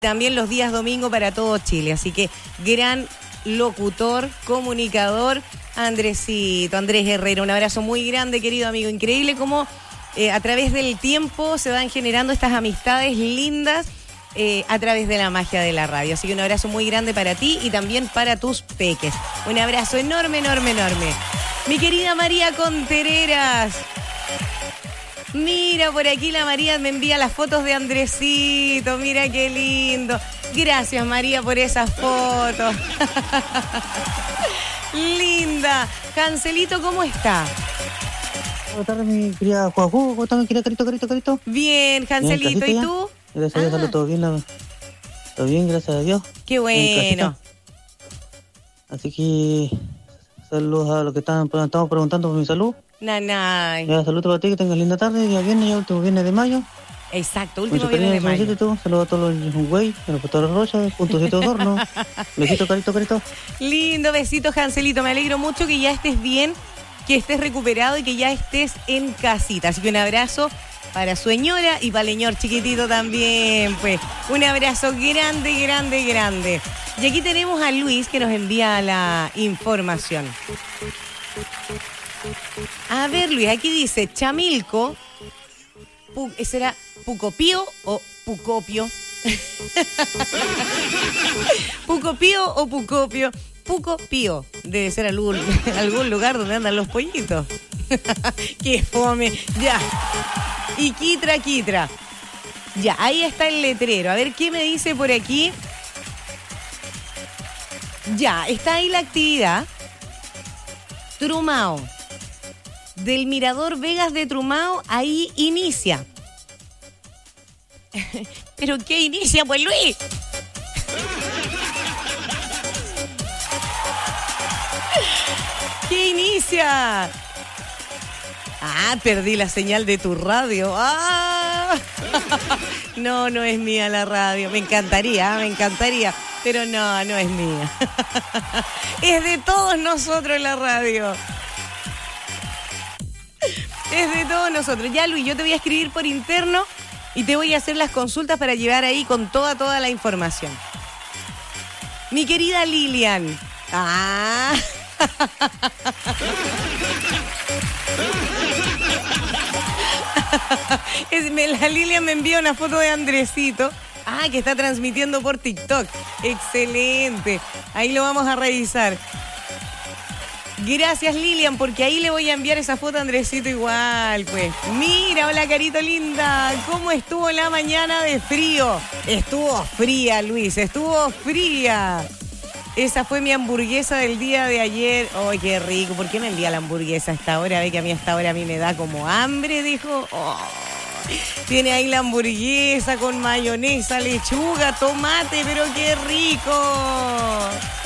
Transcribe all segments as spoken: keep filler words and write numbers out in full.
También los días domingo para todo Chile. Así que gran locutor, comunicador, Andresito, Andrés Herrera. Un abrazo muy grande, querido amigo. Increíble cómo eh, a través del tiempo se van generando estas amistades lindas eh, a través de la magia de la radio. Así que un abrazo muy grande para ti y también para tus peques. Un abrazo enorme, enorme, enorme. Mi querida María Contreras. Mira, por aquí la María me envía las fotos de Andresito. Mira qué lindo. Gracias, María, por esas fotos. Linda. Cancelito, ¿cómo está? Buenas tardes, mi querida Juajú. ¿Cómo está mi querida Carito, Carito, Carito? Bien, Cancelito. ¿Y tú? Gracias a Dios, salió todo bien. La... Todo bien, gracias a Dios. Qué bueno. Así que saludos a los que estaban estamos preguntando por mi salud. Nanay. Ya, saludos para ti, que tengas linda tarde. Ya viene, ya último viernes de mayo. Exacto, último viernes de mayo. Saludos a todos los güey, a los pastores Rocha, punto siete de horno. Besito, Carito, Carito. Lindo, besito, Cancelito. Me alegro mucho que ya estés bien, que estés recuperado y que ya estés en casita. Así que un abrazo para su señora y para el señor chiquitito también, pues. Un abrazo grande, grande, grande. Y aquí tenemos a Luis que nos envía la información. A ver, Luis, aquí dice Chamilco. Pu- ¿Será Pucopío o Pucopio? ¿Pucopío o Pucopio? Pucopío. Debe ser algún, algún lugar donde andan los pollitos. ¡Qué fome! Ya. Y Quitra, Quitra. Ya, ahí está el letrero. A ver, ¿qué me dice por aquí? Ya, está ahí la actividad. Trumao. Del Mirador Vegas de Trumao, ahí inicia. ¿Pero qué inicia, pues, Luis? ¿Qué inicia? Ah, perdí la señal de tu radio. Ah. No, no es mía la radio. Me encantaría, me encantaría. Pero no, no es mía. Es de todos nosotros la radio. Es de todos nosotros. Ya, Luis, yo te voy a escribir por interno y te voy a hacer las consultas para llevar ahí con toda, toda la información. Mi querida Lilian. Ah. Es, me, la Lilian me envía una foto de Andresito. Ah, que está transmitiendo por TikTok. Excelente. Ahí lo vamos a revisar. Gracias, Lilian, porque ahí le voy a enviar esa foto a Andresito igual, pues. Mira, hola, carito linda. ¿Cómo estuvo la mañana de frío? Estuvo fría, Luis, estuvo fría. Esa fue mi hamburguesa del día de ayer. ¡Ay, oh, qué rico! ¿Por qué me envía la hamburguesa a esta hora? Ve que a mí a esta hora a mí me da como hambre, dijo. Oh. Tiene ahí la hamburguesa con mayonesa, lechuga, tomate, pero qué rico.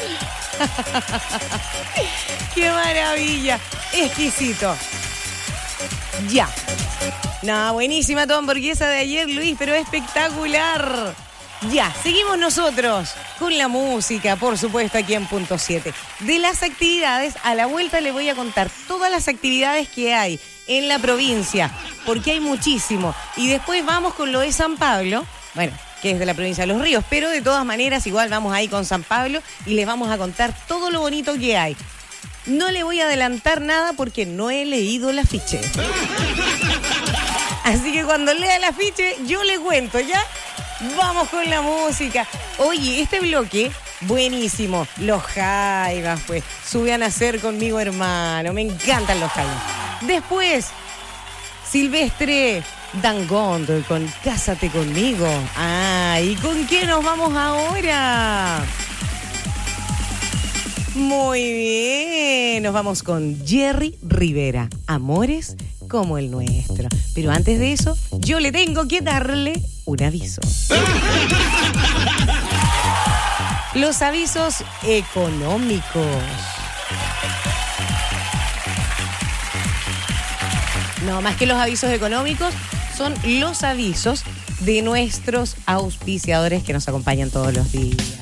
¡Qué maravilla! Exquisito. Ya. No, buenísima tu hamburguesa de ayer, Luis, pero espectacular. Ya, seguimos nosotros con la música, por supuesto, aquí en Punto siete. De las actividades, a la vuelta le voy a contar todas las actividades que hay en la provincia, porque hay muchísimo. Y después vamos con lo de San Pablo, bueno, que es de la provincia de Los Ríos, pero de todas maneras igual vamos ahí con San Pablo y les vamos a contar todo lo bonito que hay. No le voy a adelantar nada porque no he leído el afiche. Así que cuando lea el afiche, yo le cuento, ¿ya? Vamos con la música. Oye, este bloque, buenísimo. Los Jaivas, pues. Sube a nacer conmigo, hermano. Me encantan los Jaivas. Después, Silvestre Dangond con Cásate conmigo. Ah, ¿y con qué nos vamos ahora? Muy bien, nos vamos con Jerry Rivera. Amores como el nuestro. Pero antes de eso, yo le tengo que darle un aviso. Los avisos económicos. No, más que los avisos económicos, son los avisos de nuestros auspiciadores que nos acompañan todos los días.